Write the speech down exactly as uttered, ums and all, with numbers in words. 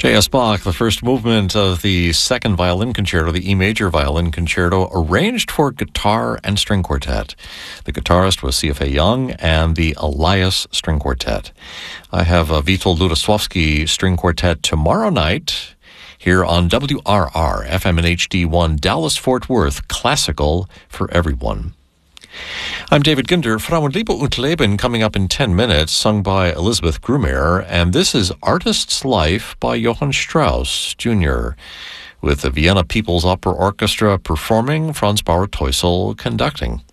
J S. Bach, the first movement of the second violin concerto, the E major violin concerto, arranged for guitar and string quartet. The guitarist was C F A Young and the Elias String Quartet. I have a Witold Lutoslawski String Quartet tomorrow night here on W R R, F M and H D one, Dallas-Fort Worth, classical for everyone. I'm David Ginder. Frauen Liebe und Leben coming up in ten minutes, sung by Elizabeth Grumer, and this is Artist's Life by Johann Strauss, Junior, with the Vienna People's Opera Orchestra performing, Franz Bauer-Teusel conducting.